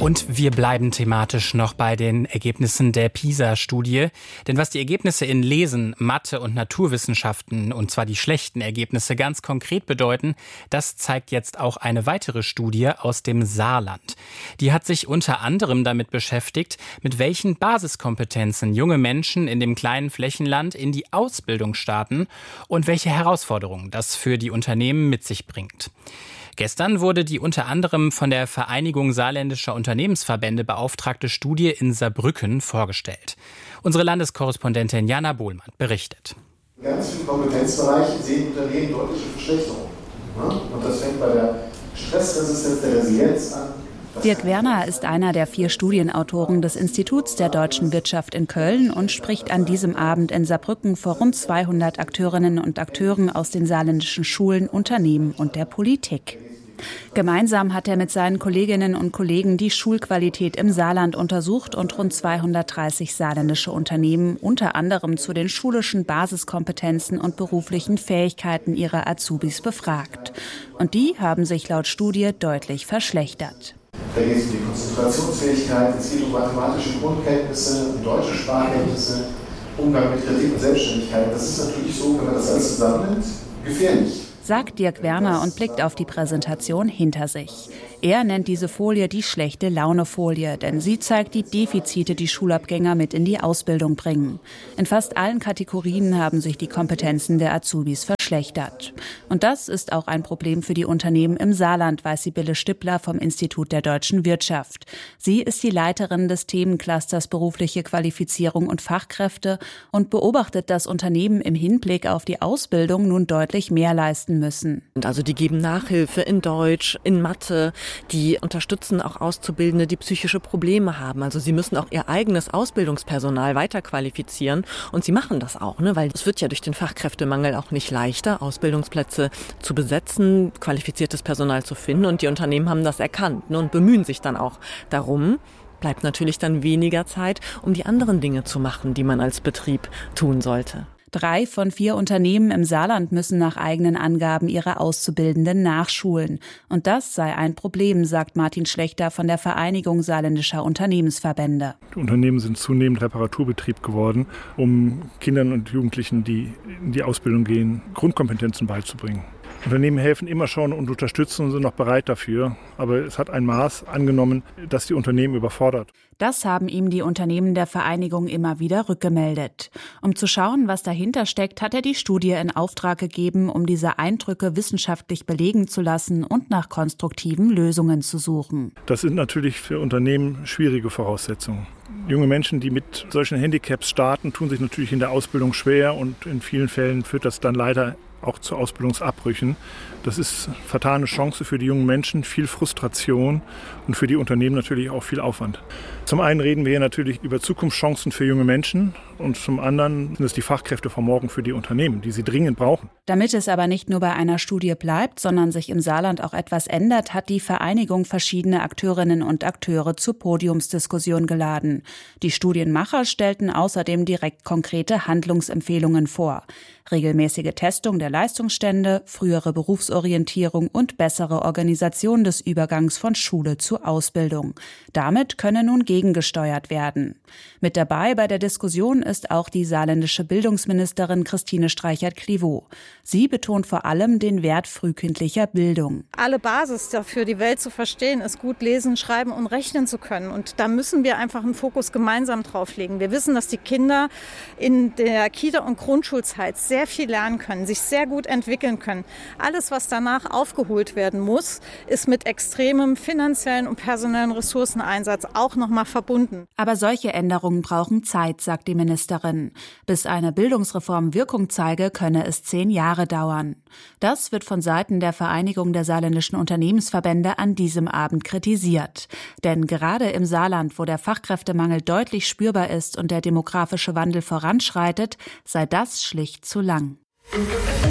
Und wir bleiben thematisch noch bei den Ergebnissen der PISA-Studie. Denn was die Ergebnisse in Lesen, Mathe und Naturwissenschaften, und zwar die schlechten Ergebnisse, ganz konkret bedeuten, das zeigt jetzt auch eine weitere Studie aus dem Saarland. Die hat sich unter anderem damit beschäftigt, mit welchen Basiskompetenzen junge Menschen in dem kleinen Flächenland in die Ausbildung starten und welche Herausforderungen das für die Unternehmen mit sich bringt. Gestern wurde die unter anderem von der Vereinigung saarländischer Unternehmensverbände beauftragte Studie in Saarbrücken vorgestellt. Unsere Landeskorrespondentin Jana Bohlmann berichtet. In ganz vielen Kompetenzbereichen sehen Unternehmen deutliche Verschlechterungen. Und das fängt bei der Stressresistenz, der Resilienz an. Dirk Werner ist einer der 4 Studienautoren des Instituts der deutschen Wirtschaft in Köln und spricht an diesem Abend in Saarbrücken vor rund 200 Akteurinnen und Akteuren aus den saarländischen Schulen, Unternehmen und der Politik. Gemeinsam hat er mit seinen Kolleginnen und Kollegen die Schulqualität im Saarland untersucht und rund 230 saarländische Unternehmen unter anderem zu den schulischen Basiskompetenzen und beruflichen Fähigkeiten ihrer Azubis befragt. Und die haben sich laut Studie deutlich verschlechtert. Da geht es um die Konzentrationsfähigkeit, es geht um mathematische Grundkenntnisse, um deutsche Sprachkenntnisse, Umgang mit Kritik und Selbstständigkeit. Das ist natürlich so, wenn man das alles zusammennimmt, gefährlich. Sagt Dirk Werner und blickt auf die Präsentation hinter sich. Er nennt diese Folie die schlechte Laune-Folie, denn sie zeigt die Defizite, die Schulabgänger mit in die Ausbildung bringen. In fast allen Kategorien haben sich die Kompetenzen der Azubis verschlechtert. Und das ist auch ein Problem für die Unternehmen im Saarland, weiß Sibylle Stippler vom Institut der deutschen Wirtschaft. Sie ist die Leiterin des Themenclusters berufliche Qualifizierung und Fachkräfte und beobachtet, dass Unternehmen im Hinblick auf die Ausbildung nun deutlich mehr leisten müssen. Also die geben Nachhilfe in Deutsch, in Mathe, die unterstützen auch Auszubildende, die psychische Probleme haben. Also sie müssen auch ihr eigenes Ausbildungspersonal weiterqualifizieren und sie machen das auch, weil es wird ja durch den Fachkräftemangel auch nicht leichter, Ausbildungsplätze zu besetzen, qualifiziertes Personal zu finden und die Unternehmen haben das erkannt und bemühen sich dann auch darum. Bleibt natürlich dann weniger Zeit, um die anderen Dinge zu machen, die man als Betrieb tun sollte. 3 von 4 Unternehmen im Saarland müssen nach eigenen Angaben ihre Auszubildenden nachschulen. Und das sei ein Problem, sagt Martin Schlechter von der Vereinigung saarländischer Unternehmensverbände. Die Unternehmen sind zunehmend Reparaturbetrieb geworden, um Kindern und Jugendlichen, die in die Ausbildung gehen, Grundkompetenzen beizubringen. Unternehmen helfen immer schon und unterstützen und sind noch bereit dafür. Aber es hat ein Maß angenommen, das die Unternehmen überfordert. Das haben ihm die Unternehmen der Vereinigung immer wieder rückgemeldet. Um zu schauen, was dahinter steckt, hat er die Studie in Auftrag gegeben, um diese Eindrücke wissenschaftlich belegen zu lassen und nach konstruktiven Lösungen zu suchen. Das sind natürlich für Unternehmen schwierige Voraussetzungen. Junge Menschen, die mit solchen Handicaps starten, tun sich natürlich in der Ausbildung schwer und in vielen Fällen führt das dann leider auch zu Ausbildungsabbrüchen. Das ist vertane Chance für die jungen Menschen, viel Frustration und für die Unternehmen natürlich auch viel Aufwand. Zum einen reden wir hier natürlich über Zukunftschancen für junge Menschen und zum anderen sind es die Fachkräfte von morgen für die Unternehmen, die sie dringend brauchen. Damit es aber nicht nur bei einer Studie bleibt, sondern sich im Saarland auch etwas ändert, hat die Vereinigung verschiedene Akteurinnen und Akteure zur Podiumsdiskussion geladen. Die Studienmacher stellten außerdem direkt konkrete Handlungsempfehlungen vor. Regelmäßige Testung der Leistungsstände, frühere Berufsorientierung und bessere Organisation des Übergangs von Schule zu Ausbildung. Damit könne nun gegengesteuert werden. Mit dabei bei der Diskussion ist auch die saarländische Bildungsministerin Christine Streichert-Clivaux. Sie betont vor allem den Wert frühkindlicher Bildung. Alle Basis dafür, die Welt zu verstehen, ist gut lesen, schreiben und rechnen zu können. Und da müssen wir einfach einen Fokus gemeinsam drauf legen. Wir wissen, dass die Kinder in der Kita- und Grundschulzeit sehr viel lernen können, sich sehr gut entwickeln können. Alles, was danach aufgeholt werden muss, ist mit extremem finanziellen und personellen Ressourceneinsatz auch nochmal verbunden. Aber solche Änderungen brauchen Zeit, sagt die Ministerin. Bis eine Bildungsreform Wirkung zeige, könne es 10 Jahre dauern. Das wird von Seiten der Vereinigung der saarländischen Unternehmensverbände an diesem Abend kritisiert. Denn gerade im Saarland, wo der Fachkräftemangel deutlich spürbar ist und der demografische Wandel voranschreitet, sei das schlicht zu lang.